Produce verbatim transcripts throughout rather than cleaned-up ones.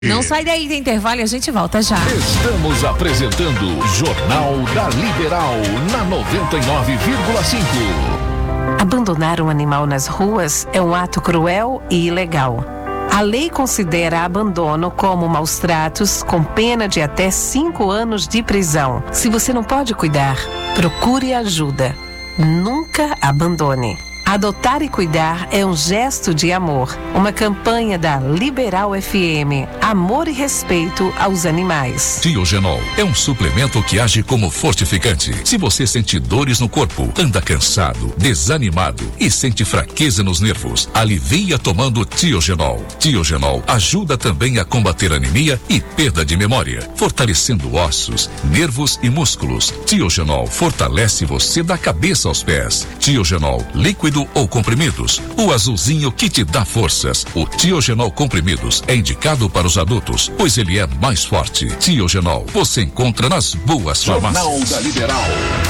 Não sai daí do intervalo e a gente volta já. Estamos apresentando Jornal da Liberal na noventa e nove vírgula cinco. Abandonar um animal nas ruas é um ato cruel e ilegal. A lei considera abandono como maus tratos, com pena de até cinco anos de prisão. Se você não pode cuidar, procure ajuda. Nunca abandone. Adotar e cuidar é um gesto de amor. Uma campanha da Liberal F M. Amor e respeito aos animais. Tiogenol é um suplemento que age como fortificante. Se você sente dores no corpo, anda cansado, desanimado e sente fraqueza nos nervos, alivia tomando Tiogenol. Tiogenol ajuda também a combater anemia e perda de memória, fortalecendo ossos, nervos e músculos. Tiogenol fortalece você da cabeça aos pés. Tiogenol líquido ou comprimidos, o azulzinho que te dá forças. O Tiogenol comprimidos é indicado para os adultos, pois ele é mais forte. Tiogenol você encontra nas boas farmácias. Jornal da Liberal.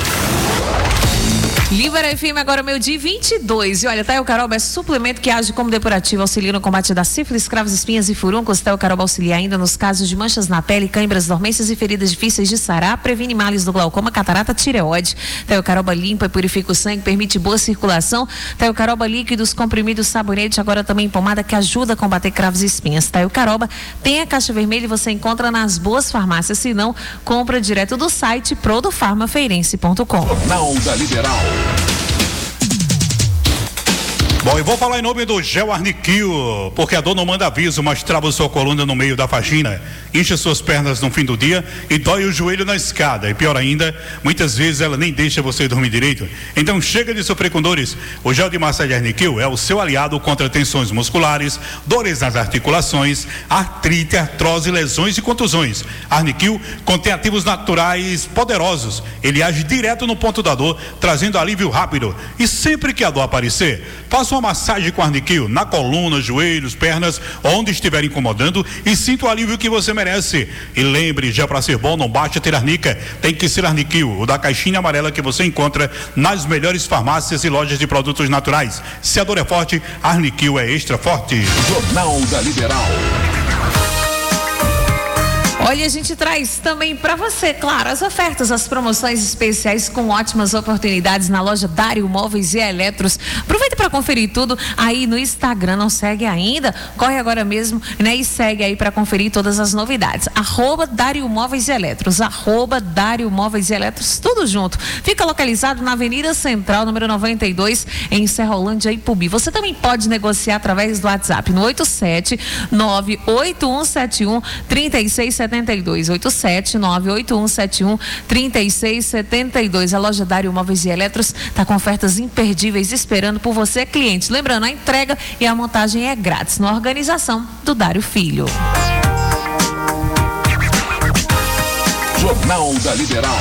Liberal F M agora meio dia vinte e dois. E olha, Teocaroba é suplemento que age como depurativo, auxilia no combate da sífilis, cravos, espinhas e furuncos. Teocaroba auxilia ainda nos casos de manchas na pele, câimbras, dormências e feridas difíceis de sarar, previne males do glaucoma, catarata, tireoide. Teocaroba limpa e purifica o sangue, permite boa circulação. Teocaroba líquidos, comprimidos, sabonete, agora também pomada que ajuda a combater cravos e espinhas. Teocaroba tem a caixa vermelha e você encontra nas boas farmácias, se não, compra direto do site produfarmafeirense ponto com. Jornal da Liberal. Bom, eu vou falar em nome do Gel Arniquil, porque a dor não manda aviso, mas trava sua coluna no meio da vagina, incha suas pernas no fim do dia e dói o joelho na escada. E pior ainda, muitas vezes ela nem deixa você dormir direito. Então chega de sofrer com dores. O gel de massagem Arniquil é o seu aliado contra tensões musculares, dores nas articulações, artrite, artrose, lesões e contusões. Arniquil contém ativos naturais poderosos. Ele age direto no ponto da dor, trazendo alívio rápido. E sempre que a dor aparecer, faça uma massagem com Arniquil na coluna, joelhos, pernas, onde estiver incomodando e sinta o alívio que você merece. E lembre, já para ser bom não basta ter arnica, tem que ser Arniquil, o da caixinha amarela que você encontra nas melhores farmácias e lojas de produtos naturais. Se a dor é forte, Arniquil é extra forte. Jornal da Liberal. Olha, a gente traz também para você, claro, as ofertas, as promoções especiais com ótimas oportunidades na loja Dário Móveis e Eletros. Aproveita para conferir tudo aí no Instagram, não segue ainda? Corre agora mesmo, né? E segue aí para conferir todas as novidades. Arroba Dário Móveis e Eletros, arroba Dário Móveis e Eletros, tudo junto. Fica localizado na Avenida Central, número noventa e dois, em Serrolândia, Ipubi. Você também pode negociar através do WhatsApp no oito sete nove oito um sete um três seis sete dois, oito sete nove oito um sete um três seis sete dois. A loja Dário Móveis e Eletros está com ofertas imperdíveis esperando por você, cliente. Lembrando, a entrega e a montagem é grátis na organização do Dário Filho. Jornal da Liberal.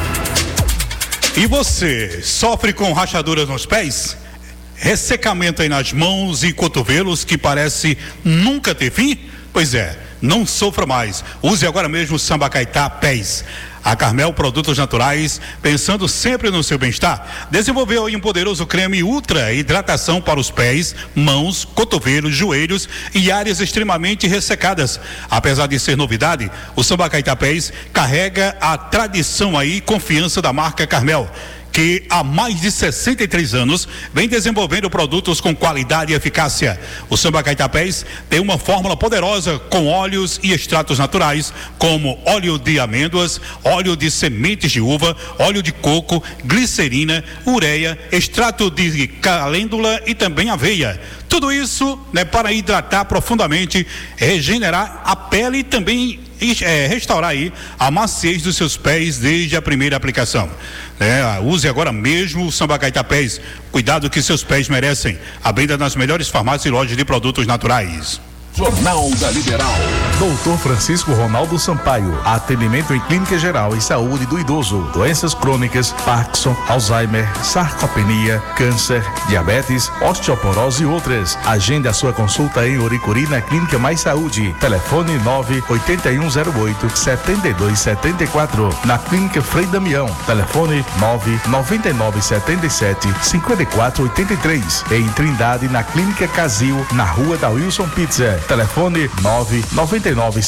E você sofre com rachaduras nos pés? Ressecamento aí nas mãos e cotovelos que parece nunca ter fim? Pois é, não sofra mais. Use agora mesmo o Sambacaitá Pés. A Carmel Produtos Naturais, pensando sempre no seu bem-estar, desenvolveu aí um poderoso creme Ultra Hidratação para os pés, mãos, cotovelos, joelhos e áreas extremamente ressecadas. Apesar de ser novidade, o Sambacaitá Pés carrega a tradição aí e confiança da marca Carmel, que há mais de sessenta e três anos vem desenvolvendo produtos com qualidade e eficácia. O Sambacaitá Pés tem uma fórmula poderosa com óleos e extratos naturais, como óleo de amêndoas, óleo de sementes de uva, óleo de coco, glicerina, ureia, extrato de calêndula e também aveia. Tudo isso, né, para hidratar profundamente, regenerar a pele e também é, restaurar aí a maciez dos seus pés desde a primeira aplicação. É, use agora mesmo o Sambacaitá Pés. Cuidado que seus pés merecem. A venda nas melhores farmácias e lojas de produtos naturais. Jornal da Liberal. doutor Francisco Ronaldo Sampaio, atendimento em clínica geral e saúde do idoso, doenças crônicas, Parkinson, Alzheimer, sarcopenia, câncer, diabetes, osteoporose e outras. Agende a sua consulta em Oricuri na Clínica Mais Saúde. Telefone nove oito um zero oito sete dois sete quatro. Na Clínica Frei Damião. Telefone nove nove nove sete sete cinco quatro oito três. Em Trindade, na Clínica Casil, na Rua da Wilson Pizza. Telefone nove nove nove